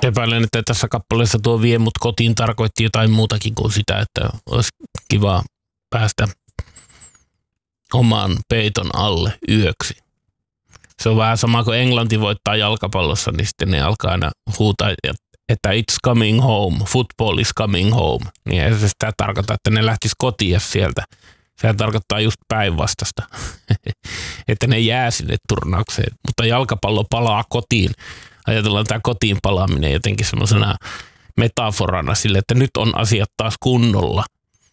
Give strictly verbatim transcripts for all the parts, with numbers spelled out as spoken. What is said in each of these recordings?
Epäilen, että tässä kappaleessa tuo vie mut kotiin tarkoitti jotain muutakin kuin sitä, että olisi kiva päästä oman peiton alle yöksi. Se on vähän sama kuin Englanti voittaa jalkapallossa, niin sitten ne alkaa aina huutaa, että it's coming home, football is coming home. Niin se sitä tarkoittaa, että ne lähtis kotiin sieltä. Sehän tarkoittaa just päinvastasta, että ne jää sinne turnaukseen, mutta jalkapallo palaa kotiin. Ajatellaan tämä kotiin palaaminen jotenkin semmoisena metaforana sille, että nyt on asiat taas kunnolla.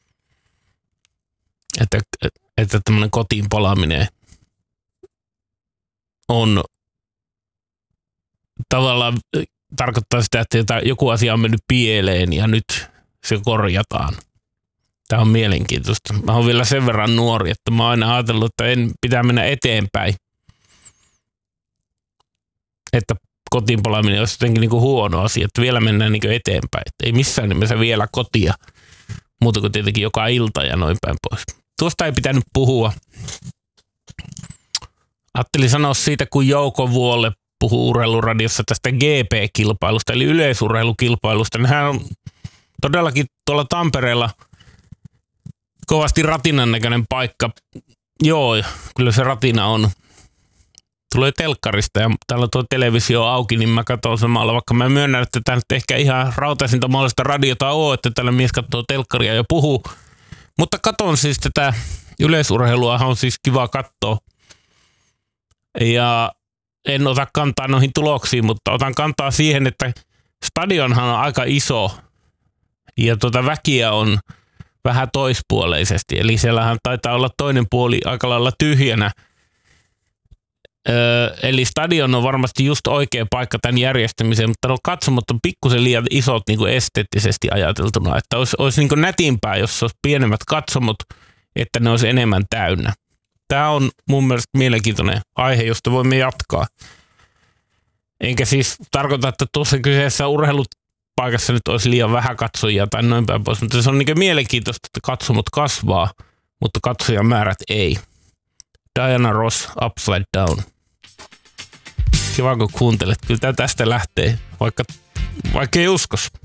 Että, että tämmöinen kotiin palaaminen on tavallaan tarkoittaa sitä, että joku asia on mennyt pieleen ja nyt se korjataan. Tämä on mielenkiintoista. Mä oon vielä sen verran nuori, että mä oon aina ajatellut, että en pitää mennä eteenpäin. Että kotiin palaaminen olisi jotenkin niin kuin huono asia, että vielä mennään niin kuin eteenpäin. Että ei missään nimessä vielä kotia, muuta kuin tietenkin joka ilta ja noin päin pois. Tuosta ei pitänyt puhua. Ajattelin sanoa siitä, kun Jouko Vuolle puhuu Urheiluradiossa tästä G P-kilpailusta, eli yleisurheilukilpailusta. Hän on todellakin tuolla Tampereella kovasti ratinan näköinen paikka. Joo, kyllä se ratina on. Tulee telkkarista ja täällä tuo televisio auki, niin mä katson samalla, vaikka mä myönnän, että tämä nyt ehkä ihan rautaisinta mahdollista radiota on, että täällä mies katsoo telkkaria ja puhuu. Mutta katon siis tätä yleisurheilua, on siis kiva katsoa. Ja en ota kantaa noihin tuloksiin, mutta otan kantaa siihen, että stadionhan on aika iso ja tuota väkiä on vähän toispuoleisesti. Eli siellähän taitaa olla toinen puoli aika lailla tyhjänä. Öö, eli stadion on varmasti just oikea paikka tämän järjestämiseen, mutta no katsomot on pikkusen liian isot niin kuin esteettisesti ajateltuna. Että olisi, olisi niin kuin nätimpää, jos olisi pienemmät katsomot, että ne olisi enemmän täynnä. Tämä on mun mielestä mielenkiintoinen aihe, josta voimme jatkaa. Enkä siis tarkoita, että tuossa kyseessä urheilupaikassa nyt olisi liian vähän katsojia tai noin päin pois, mutta se on niin mielenkiintoista, että katsomot kasvaa, mutta katsojamäärät ei. Diana Ross, Upside Down. Kiva kun kuuntelet. Kyllä tämä tästä lähtee, vaikka, vaikka ei uskos.